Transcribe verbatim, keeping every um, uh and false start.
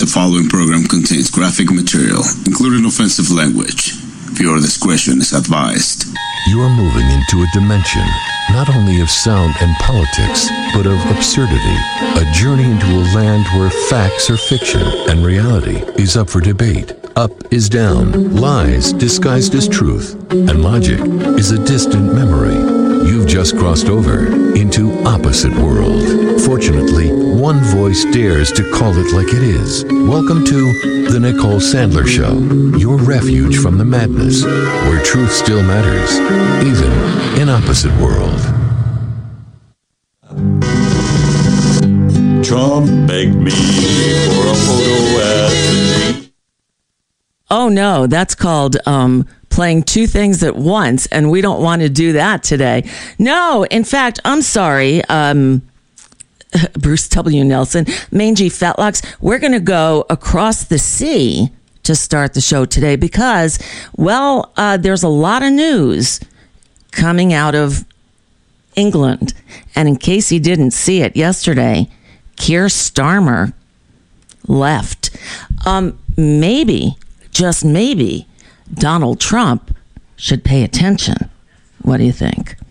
following program contains graphic material, including offensive language. Viewer discretion is advised. You are moving into a dimension not only of sound and politics, but of absurdity. A journey into a land where facts are fiction and reality is up for debate. Up is down, lies disguised as truth, and logic is a distant memory. You've just crossed over into Opposite World. Fortunately, one voice dares to call it like it is. Welcome to The Nicole Sandler Show, your refuge from the madness, where truth still matters, even in Opposite World. Trump begged me for a photo at the... Oh, no, that's called... Um, playing two things at once, and we don't want to do that today. No, in fact, I'm sorry, um, Bruce W. Nelson, Mangy Fetlocks, we're going to go across the sea to start the show today because, well, uh, there's a lot of news coming out of England. And in case you didn't see it yesterday, Keir Starmer left. Um, maybe, just maybe, Donald Trump should pay attention. What do you think?